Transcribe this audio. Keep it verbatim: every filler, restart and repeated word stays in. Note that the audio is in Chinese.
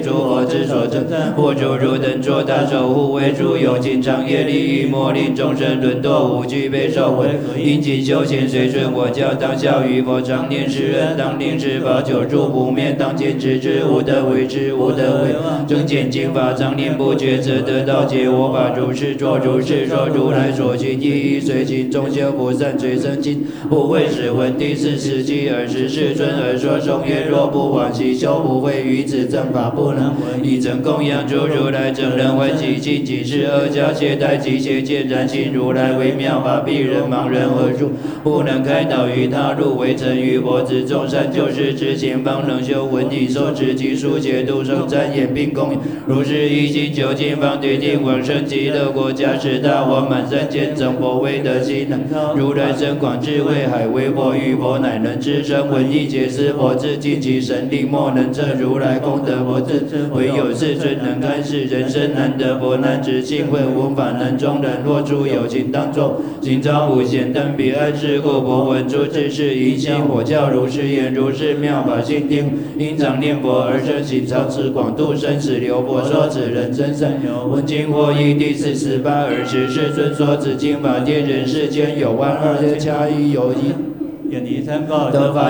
诸佛之所证，佛诸如等作大守护，为诸有情长夜利益，莫令众生沦堕，无具备受毁。因其修行随顺我教，当效于佛，常念施恩，当令施宝，久住不灭，当坚持之，无得为之，无得为忘。正见经法，常念不绝，则得道解我法。如是作，如是说，如来所行一一随行，众修不散，随身经。不会使闻第四十七尔时世尊而说颂曰：若不往昔修不会，于此正法不能闻。以诚供养诸如来正人欢喜尽己是阿迦懈怠及邪见然心如来为妙法，鄙人盲人何处不能开导于他路？为成于佛子众善救世之前，方能修闻体受持及书写度生瞻眼并供养。如是一心究竟，方决定往生极乐国家。使大王满三千成佛威德心能如来深广智慧海，为佛于佛乃能知声闻意解思佛智尽其神力，莫能测如来功德佛智。唯有世尊能开示人生难得佛难知，幸会无法能中人。若诸有情当作行招无显灯彼岸事故，佛闻诸智事迎心火教如是言，如是妙法心定。因常念佛而生行，常持广度生死流。佛说此人真善有闻经获益第四十八尔时，世尊说此经法，天人世间有万二千加一有一。愿离三告得法